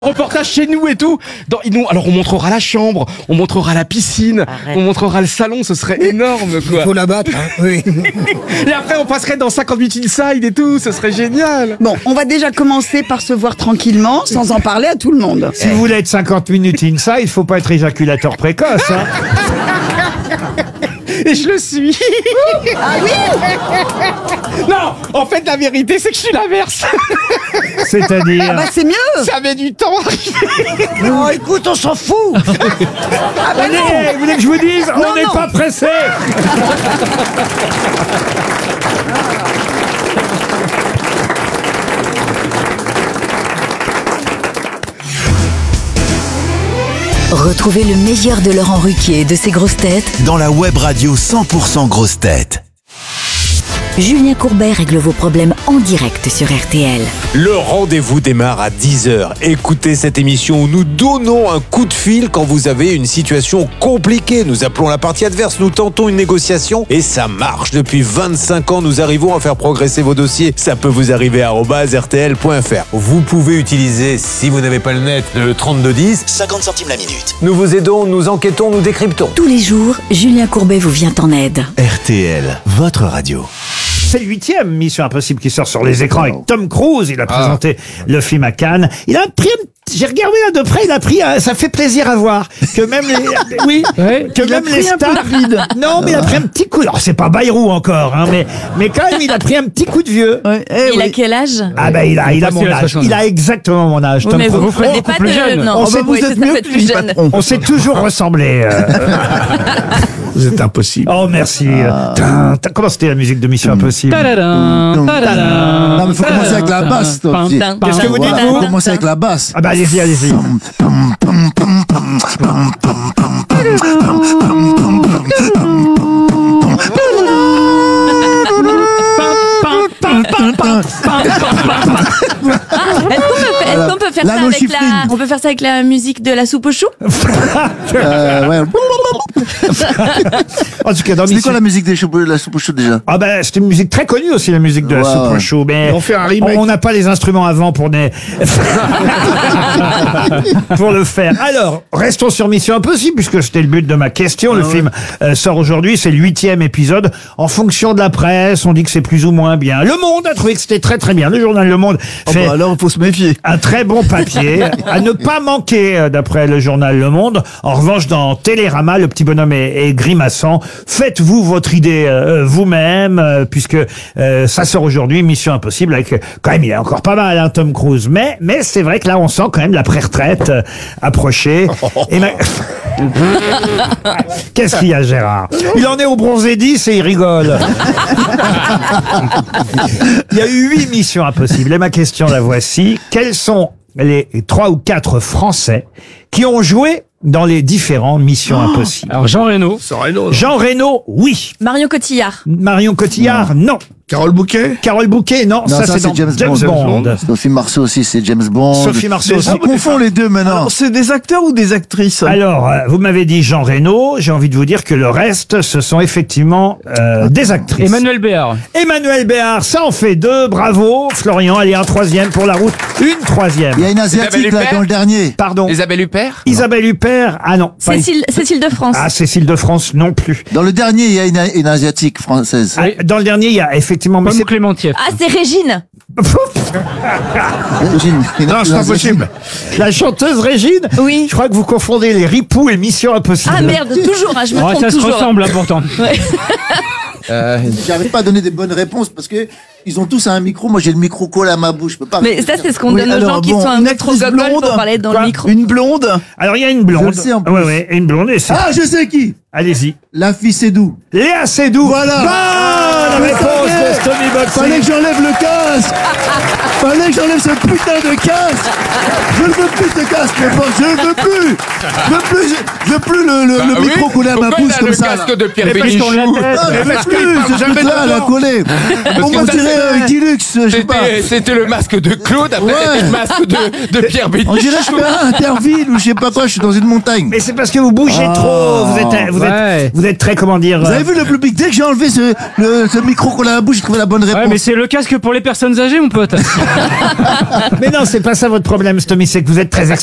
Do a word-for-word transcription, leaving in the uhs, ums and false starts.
Reportage chez nous et tout. Dans, nous, alors on montrera la chambre, on montrera la piscine, Arrête. on montrera le salon, ce serait énorme quoi. Il faut la battre, hein. Oui. Et après on passerait dans cinquante-huit Inside et tout, ce serait génial. Bon, on va déjà commencer par se voir tranquillement, sans en parler à tout le monde. Si vous voulez être cinquante minutes inside, il faut pas être éjaculateur précoce. Hein. Et je le suis. Ah oui. Non, en fait la vérité c'est que je suis l'inverse. C'est-à-dire Ah bah c'est mieux. Ça met du temps. Non, écoute, on s'en fout. Ah bah Allez, non. vous voulez que je vous dise, Non, on n'est non. pas pressé. Retrouvez le meilleur de Laurent Ruquier et de ses grosses têtes dans la web radio cent pour cent grosses têtes. Julien Courbet règle vos problèmes en direct sur R T L. Le rendez-vous démarre à dix heures. Écoutez cette émission où nous donnons un coup de fil quand vous avez une situation compliquée. Nous appelons la partie adverse, nous tentons une négociation et ça marche. Depuis vingt-cinq ans, nous arrivons à faire progresser vos dossiers. Ça peut vous arriver à arobase r t l point f r. Vous pouvez utiliser, si vous n'avez pas le net, le trente-deux dix. cinquante centimes la minute. Nous vous aidons, nous enquêtons, nous décryptons. Tous les jours, Julien Courbet vous vient en aide. R T L, votre radio. C'est le huitième Mission Impossible qui sort sur les écrans avec Tom Cruise. Il a présenté le film à Cannes. Il a pris un petit- j'ai regardé là de près, il a pris, un- ça fait plaisir à voir que même les, oui, que Il a même pris les un peu stars. de bide. Non, mais il a pris un petit coup. Alors c'est pas Bayrou encore, hein, mais mais quand même il a pris un petit coup de vieux. Ouais, eh Il oui. a quel âge? Ah ben il a, il a passé mon la âge. soixante. Il a exactement mon âge. Oui, Tom mais vous Cruise. vous prenez pas de... Non, Oh, bah, vous oui, êtes ça mieux peut être que plus lui, jeune. patron. On s'est toujours ressemblé. euh. Vous êtes impossible. Oh merci. Tin, tin. Comment c'était la musique de Mission Impossible? Non, mais faut commencer avec la basse, toi. Qu'est-ce que vous dites, Voilà, vous faut commencer avec la basse. Ah bah allez-y, allez-y. Est-ce qu'on peut, faire- est-ce qu'on peut faire La ça avec lochifrine. la... On peut faire ça avec la musique de la soupe aux choux? Euh, ouais. En tout cas, dans C'était Mission... quoi la musique des choux, la soupe aux choux déjà? Ah ben c'était une musique très connue aussi, la musique de la Ouais, soupe ouais. au chou, mais On fait un remake. on n'a pas les instruments avant pour ne- pour le faire. Alors restons sur Mission Impossible puisque c'était le but de ma question. Le film euh, sort aujourd'hui, c'est le huitième épisode. En fonction de la presse, on dit que c'est plus ou moins bien. Le Monde a trouvé que c'était très très bien. Le journal Le Monde Oh, fait bah alors, il faut se méfier. un très bon papier à ne pas manquer euh, d'après le journal Le Monde. En revanche, dans Télérama, le petit bonhomme est, est grimaçant. Faites-vous votre idée euh, vous-même, euh, puisque euh, ça sort aujourd'hui, Mission Impossible, avec euh, quand même il est encore pas mal, hein, Tom Cruise. Mais mais c'est vrai que là, on sent quand même la pré-retraite euh, approcher. Et ma- Qu'est-ce qu'il y a, Gérard? Il en est au bronzé dix et il rigole. Il y a eu huit missions impossibles. Et ma question, la voici. Quels sont les trois ou quatre Français qui ont joué dans les différentes missions impossibles? Alors Jean Reno. Jean Reno, oui. Marion Cotillard. Marion Cotillard, non. Carole Bouquet? Carole Bouquet, non. Non, ça, ça, c'est c'est dans James James, Bond. Bond. Sophie Marceau aussi, c'est James Bond. Sophie Marceau aussi. On confond les deux maintenant. C'est des acteurs ou des actrices? Alors, euh, vous m'avez dit Jean Reno. J'ai envie de vous dire que le reste, ce sont effectivement euh, des actrices. Emmanuel Béard. Emmanuel Béard, ça en fait deux. Bravo. Florian, allez, un troisième pour la route. Une troisième. Il y a une asiatique Isabelle là Huppert dans le dernier. Pardon. Isabelle Huppert? Isabelle Huppert, ah non. pas- Cécile, Cécile de France. Ah, Cécile de France non plus. Dans le dernier, il y a une, une asiatique française. Ah, dans le dernier, il y a effectivement... mais c'est- Clémentief. Ah, c'est Régine. Régine, une- Non, c'est une pas asiatique. possible. La chanteuse Régine. Oui. Je crois que vous confondez les ripoux et Mission Impossible. Ah merde, toujours, hein, je me trompe toujours. hein, pourtant. Euh, J'arrive pas à donner des bonnes réponses parce que ils ont tous un micro. Moi, j'ai le micro collé à ma bouche. Je peux pas. Mais ça, c'est ce qu'on Oui, donne aux alors, gens qui bon, sont un une peu trop actrice gogoles pour blonde. parler dans Quoi le micro. Une blonde? Alors, il y a une blonde. Je le sais, en plus. Ouais, ouais, une blonde. Et c'est... Ah, je sais qui. Allez-y. La fille Sédou. Léa Seydoux. Voilà. Bonne Je réponse savais. de Stomy Boxing. Fallait que j'enlève le casque. Fallait que j'enlève ce putain de casque. Je ne veux plus ce casque, mais bon, je ne veux plus. Je veux plus, je veux plus le, le, le bah oui. micro collé à ma Pourquoi bouche il a comme le ça. là. casque de Pierre Mais parce qu'on Bénichou? Ah, je veux plus ce truc-là, là, collé. On que va ça, tirer c'est- un Dilux, je sais pas. C'était c'était le masque de Claude, après Ouais. c'était le masque de, de Pierre Bénichou. On dirait que je fais un Interville ou je sais pas quoi, je suis dans une montagne. Mais c'est parce que vous bougez Ah, trop. Vous êtes, vous ouais. êtes, vous êtes très, comment dire... Vous euh, avez vu le public, dès que j'ai enlevé ce, le, ce le micro qu'on a à la bouche, j'ai trouvé la bonne réponse. Ouais, mais c'est le casque pour les personnes âgées, mon pote. Mais non, c'est pas ça votre problème, Stomy, c'est que vous êtes très